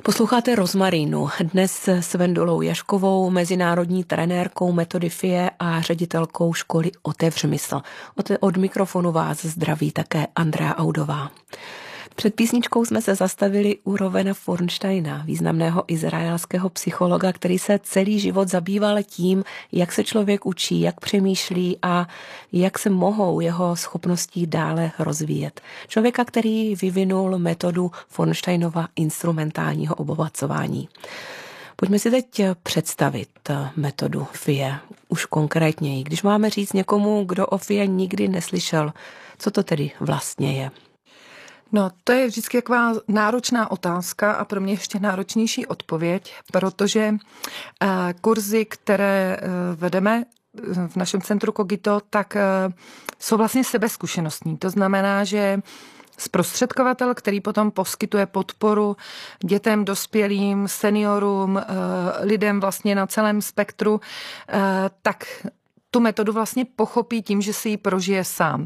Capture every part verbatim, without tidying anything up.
Posloucháte Rozmarínu. Dnes s Vendulou Jaškovou, mezinárodní trenérkou metody F I E a ředitelkou školy Otevř mysl. Od, od mikrofonu vás zdraví také Andrea Audová. Před písničkou jsme se zastavili u Rovena Fornsteina, významného izraelského psychologa, který se celý život zabýval tím, jak se člověk učí, jak přemýšlí a jak se mohou jeho schopnosti dále rozvíjet. Člověka, který vyvinul metodu Fornsteinova instrumentálního obohacování. Pojďme si teď představit metodu F I E, už konkrétněji. Když máme říct někomu, kdo o F I E nikdy neslyšel, co to tedy vlastně je? No, to je vždycky taková náročná otázka a pro mě ještě náročnější odpověď, protože kurzy, které vedeme v našem centru Cogito, tak jsou vlastně sebezkušenostní. To znamená, že zprostředkovatel, který potom poskytuje podporu dětem, dospělým, seniorům, lidem vlastně na celém spektru, tak tu metodu vlastně pochopí tím, že si ji prožije sám.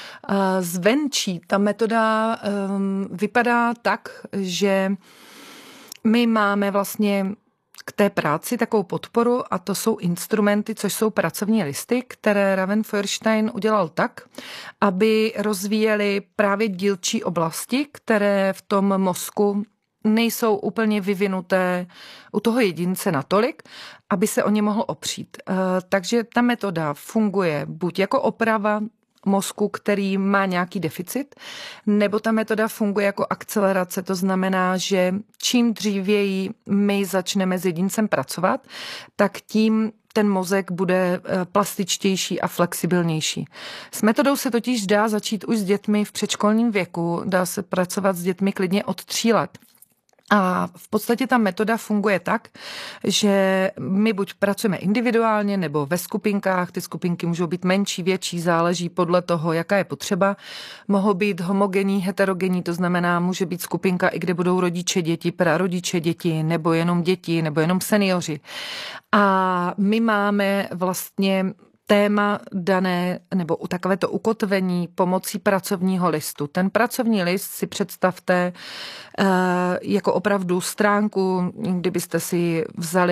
Zvenčí ta metoda vypadá tak, že my máme vlastně k té práci takovou podporu a to jsou instrumenty, což jsou pracovní listy, které Raven Feuerstein udělal tak, aby rozvíjeli právě dílčí oblasti, které v tom mozku nejsou úplně vyvinuté u toho jedince natolik, aby se o ně mohl opřít. Takže ta metoda funguje buď jako oprava mozku, který má nějaký deficit, nebo ta metoda funguje jako akcelerace, to znamená, že čím dřívěji my začneme s jedincem pracovat, tak tím ten mozek bude plastičtější a flexibilnější. S metodou se totiž dá začít už s dětmi v předškolním věku, dá se pracovat s dětmi klidně od tří let. A v podstatě ta metoda funguje tak, že my buď pracujeme individuálně nebo ve skupinkách, ty skupinky můžou být menší, větší, záleží podle toho, jaká je potřeba. Mohou být homogenní, heterogenní, to znamená, může být skupinka, i kde budou rodiče děti, prarodiče děti, nebo jenom děti, nebo jenom seniori. A my máme vlastně téma dané, nebo u takovéto ukotvení pomocí pracovního listu. Ten pracovní list si představte jako opravdu stránku, kdybyste si vzali